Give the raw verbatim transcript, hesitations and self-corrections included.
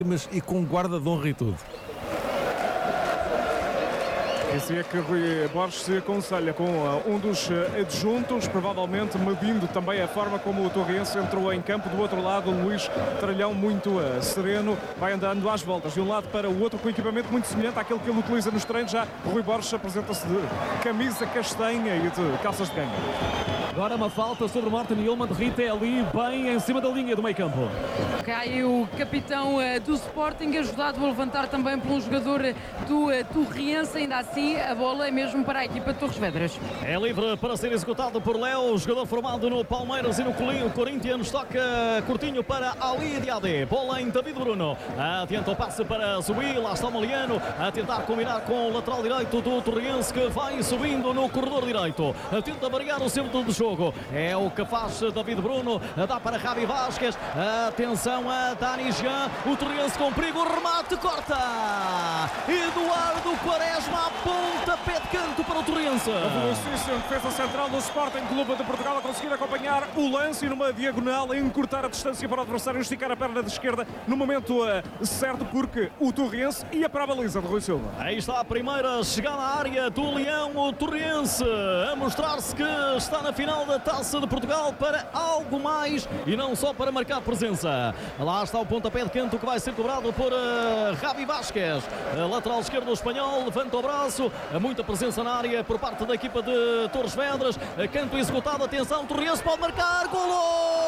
mas e com guarda de honra e tudo. Esse é que Rui Borges se aconselha com uh, um dos uh, adjuntos, provavelmente medindo também a forma como o Torrense entrou em campo. Do outro lado, o Luís Tralhão, muito uh, sereno, vai andando às voltas de um lado para o outro com equipamento muito semelhante àquele que ele utiliza nos treinos. Já Rui Borges apresenta-se de camisa castanha e de calças de ganho. Agora uma falta sobre Martin Yilmaz, Rita ali bem em cima da linha do meio campo. Cai o capitão uh, do Sporting, ajudado a levantar também por um jogador do uh, Torrense. Ainda assim, a bola é mesmo para a equipa de Torres Vedras. É livre para ser executado por Léo, jogador formado no Palmeiras e no Colinho Corinthians. Toca curtinho para Ali Diadé. Bola em David Bruno. Adianta o passe para subir. Lá está o Maliano a tentar combinar com o lateral direito do Torrense, que vai subindo no corredor direito. Tenta variar o centro de jogo. É o que faz David Bruno. Dá para Javi Vasquez. Atenção a Dani Jean. O Torrense com perigo. Remate, corta. Eduardo Quaresma a pontapé de canto para o Torrense. A velocíssima defesa central do Sporting Clube de Portugal a conseguir acompanhar o lance e numa diagonal, encurtar a distância para o adversário, esticar a perna de esquerda no momento uh, certo, porque o Torrense ia para a baliza de Rui Silva. Aí está a primeira chegada à área do Leão, o Torrense, a mostrar-se que está na final da Taça de Portugal para algo mais e não só para marcar presença. Lá está o pontapé de canto que vai ser cobrado por uh, Javi Vasquez, uh, lateral esquerdo espanhol, levanta o braço, muita presença na área por parte da equipa de Torres Vedras, canto executado, atenção, Torrense pode marcar, golo!